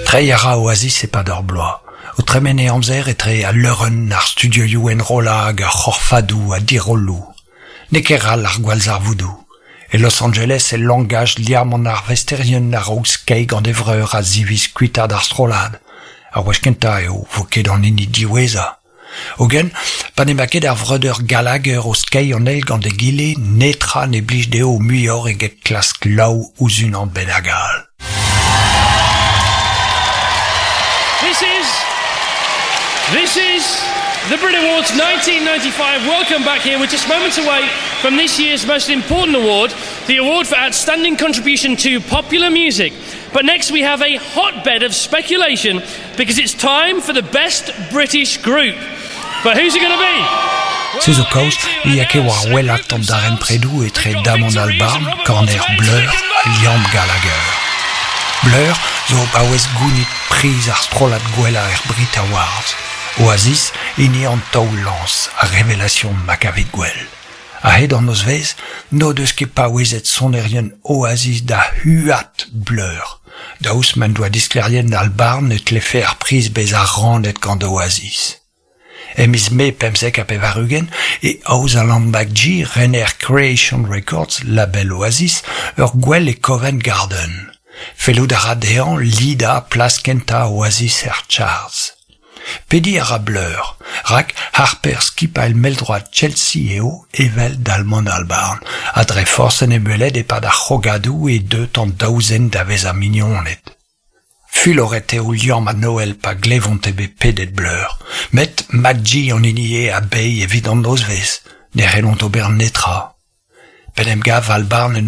Tre yara oasis e pador bloa. O tremene amzer e tre a leuren ar studioioù enrolag, a c'horfadou, a dirolou. Nekeral ar gwalzar voudou. E Los Angeles e langage liamant ar vesterien ar ouskei gant evreur a zivis kuitad ar strolad. Ar weskenta eo voket an eni diweza. Ogen, pa ne maket ar vreuder Gallagher o skei an el gant e gile netra ne blij deo muior eget klask lau ouzun an benagal. This is the Brit Awards 1995. Welcome back here. We're just moments away from this year's most important award, the award for outstanding contribution to popular music. But next we have a hotbed of speculation because it's time for the best British group. But who's it going to be? Se zo kaoz, iake war welat an daren predou e tre Damon Albarn, corner Blur, Liam Gallagher. Blur zo bawez gounit priz ar strolat gwella Brit Awards. Oasis, ini an taoul lance, a révélation makavet gwell. A hed an oz vez, no deus ket pa ouezet sonerien Oasis da huat Blur. Daous man doa disklerien Albarn et lefe ar priz bez ar randet gant Oasis. Emiz me pemsek a pevarugen e aouz Alan McGee rener Creation Records, label Oasis, ur gwell e Covent Garden. Fellout a radean lida plaskenta Oasis charts. Pedi a Blur, rak Harper skipa el meldroad Chelsea eo evel d'Almond Albarn, a dre forsen emueled e pad ar c'hogadou e deut an daouzen davez a mignonet. Fuloret eo liam a Noël pa glevont ebe pedet Blur, met McGee an inie a bei evit an nozvez, ne relont ober netra. Penem gav Albarn en